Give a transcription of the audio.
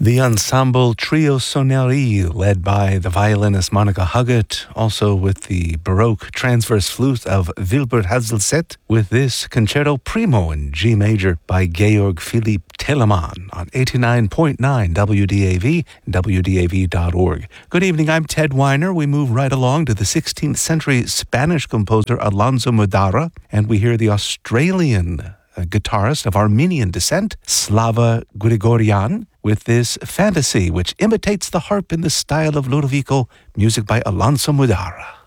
The ensemble Trio Sonnerie, led by the violinist Monica Huggett, also with the Baroque transverse flute of Wilbert Hazelset, with this Concerto Primo in G major by Georg Philipp Telemann on 89.9 WDAV, WDAV.org. Good evening, I'm Ted Weiner. We move right along to the 16th century Spanish composer Alonso Mudara, and we hear the Australian guitarist of Armenian descent, Slava Grigoryan, with this fantasy which imitates the harp in the style of Ludovico, music by Alonso Mudara.